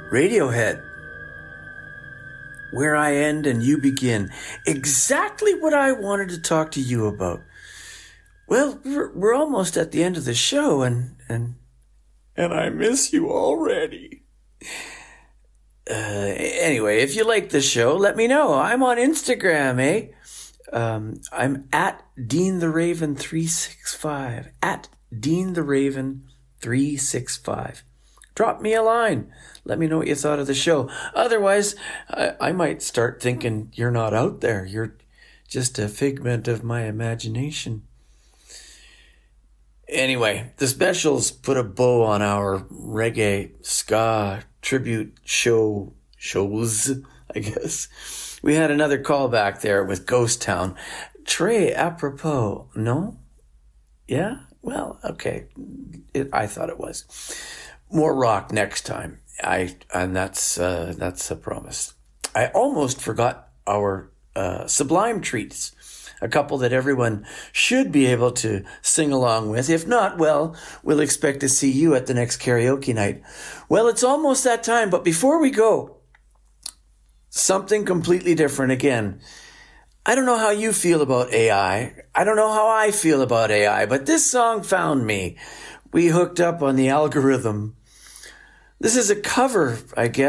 Radiohead. Where I end and you begin. Exactly what I wanted to talk to you about. Well, we're almost at the end of the show and I miss you already. Anyway, if you like the show, let me know. I'm on Instagram, I'm at Dean the Raven 365. At Dean the Raven 365. Drop me a line. Let me know what you thought of the show. Otherwise, I might start thinking you're not out there. You're just a figment of my imagination. Anyway, the specials put a bow on our reggae, ska, tribute shows, I guess. We had another callback there with Ghost Town. Trey, apropos, no? Yeah? Well, okay. I thought it was. More rock next time. And that's a promise. I almost forgot our Sublime treats. A couple that everyone should be able to sing along with. If not, well, we'll expect to see you at the next karaoke night. Well, it's almost that time, but before we go, something completely different again. I don't know how you feel about AI. I don't know how I feel about AI, but this song found me. We hooked up on the algorithm. This is a cover, I guess.